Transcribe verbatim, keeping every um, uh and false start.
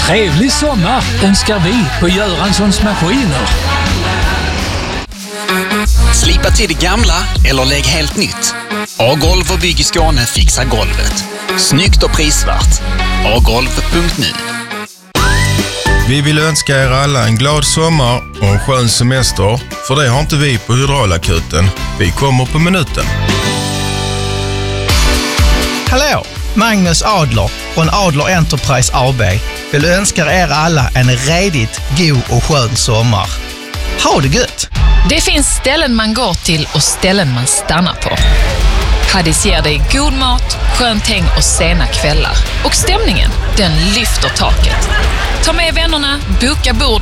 Trevlig sommar önskar vi på Göranssons Maskiner. Slipa till det gamla eller lägg helt nytt. A-golv och Bygg i Skåne fixar golvet. Snyggt och prisvärt. a golv punkt nu. Vi vill önska er alla en glad sommar och en skön semester, för det har inte vi på Hydraulakuten. Vi kommer på minuten. Hallå, Magnus Adler från Adler Enterprise A B vill önska er alla en redigt god och skön sommar. Ha det gött! Det finns ställen man går till och ställen man stannar på. Haddis ger dig god mat, skönt häng och sena kvällar. Och stämningen, den lyfter taket. Ta med vännerna, boka bord